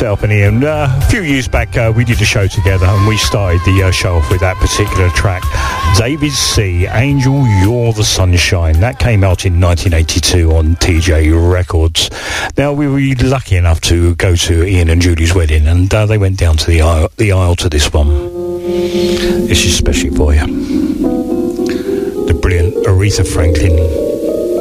myself and Ian, a few years back, we did a show together, and we started the show off with that particular track, David C. Angel, You're the Sunshine. That came out in 1982 on TJ Records. Now, we were lucky enough to go to Ian and Julie's wedding, and they went down to the aisle to this one. This is especially for you. The brilliant Aretha Franklin.